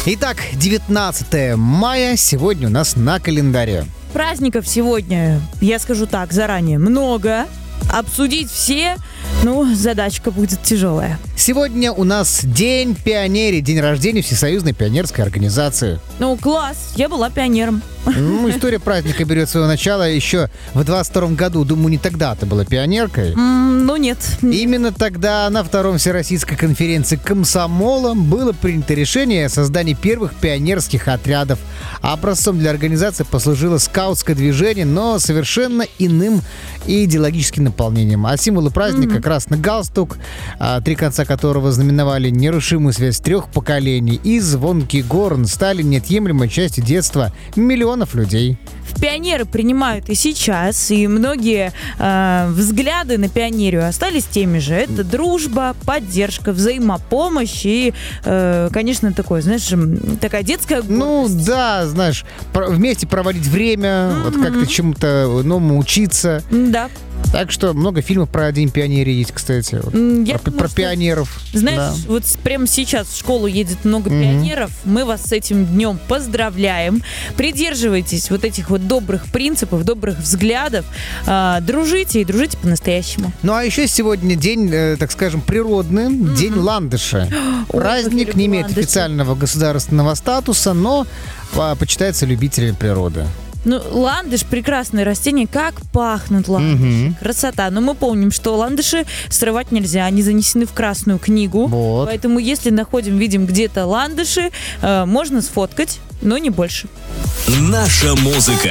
Итак, 19 мая сегодня у нас на календаре. Праздников сегодня, я скажу так, заранее много. Обсудить все, задачка будет тяжелая. Сегодня у нас День пионерии, день рождения Всесоюзной пионерской организации. Класс, я была пионером. История праздника берет свое начало еще в 22 году. Думаю, не тогда ты была пионеркой. Нет. Именно тогда на втором Всероссийской конференции комсомола было принято решение о создании первых пионерских отрядов. А образцом для организации послужило скаутское движение, но совершенно иным идеологическим наполнением. А символы праздника красный галстук, три конца которого знаменовали нерушимую связь трех поколений, и звонкий горн стали неотъемлемой частью детства миллионов людей. В пионеры принимают и сейчас, и многие взгляды на пионерию остались теми же. Это дружба, поддержка, взаимопомощь и, конечно, такое, такая детская гордость. Знаешь, вместе проводить время, вот как-то чему-то новому учиться. Да. Так что много фильмов про День пионерии есть, кстати. Про пионеров. Знаешь, вот прямо сейчас в школу едет много пионеров. Мы вас с этим днем поздравляем. Придерживайтесь вот этих вот добрых принципов, добрых взглядов. Дружите и дружите по-настоящему. А еще сегодня день, так скажем, природный, день ландыша. Праздник не имеет официального государственного статуса, но почитается любителями природы. Ландыш — прекрасное растение. Как пахнут ландыши. Красота. Но мы помним, что ландыши срывать нельзя. Они занесены в Красную книгу. Вот. Поэтому, если видим где-то ландыши, можно сфоткать, но не больше. Наша музыка.